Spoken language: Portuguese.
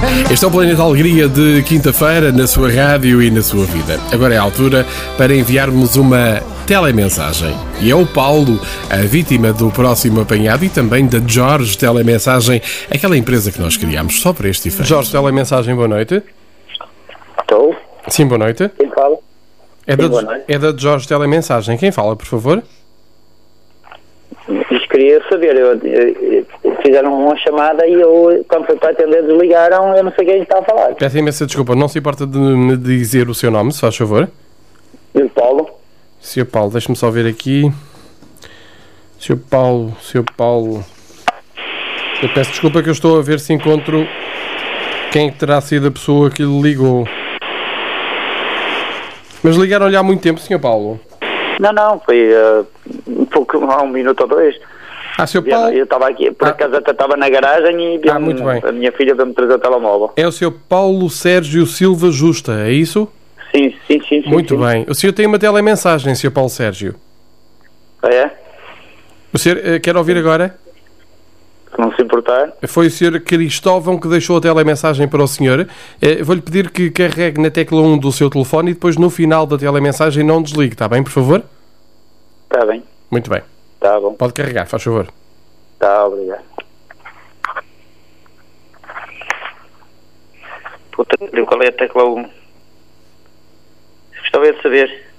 Este é o Planeta Alegria de quinta-feira, na sua rádio e na sua vida. Agora é a altura para enviarmos uma telemensagem. E é o Paulo, a vítima do próximo apanhado, e também da Jorge Telemensagem, aquela empresa que nós criámos só para este efeito. Jorge Telemensagem, boa noite. Estou. Sim, boa noite. Quem fala? Boa noite. É da Jorge Telemensagem. Quem fala, por favor? Isto queria saber, fizeram uma chamada e eu, quando foi para atender, desligaram, eu não sei quem está a falar. Peço imensa desculpa, não se importa de me dizer o seu nome, se faz favor? E o Paulo? Sr. Paulo, deixe-me só ver aqui. Sr. Paulo. Eu peço desculpa que eu estou a ver se encontro quem terá sido a pessoa que lhe ligou. Mas ligaram-lhe há muito tempo, Sr. Paulo? Não, foi há um minuto ou dois. Sr. Paulo? Eu estava aqui, por acaso até estava na garagem e muito bem. A minha filha veio-me trazer o telemóvel. É o Sr. Paulo Sérgio Silva Justa, é isso? Sim. Muito bem. O senhor tem uma telemensagem, Sr. Paulo Sérgio. É? O senhor quer ouvir agora? Se não se importar. Foi o Sr. Cristóvão que deixou a telemensagem para o senhor. Vou-lhe pedir que carregue na tecla 1 do seu telefone e depois no final da telemensagem não desligue, está bem, por favor? Está bem. Muito bem. Está bom. Pode carregar, faz favor. Está, obrigado. Puta, qual é a tecla 1? Gostava de saber.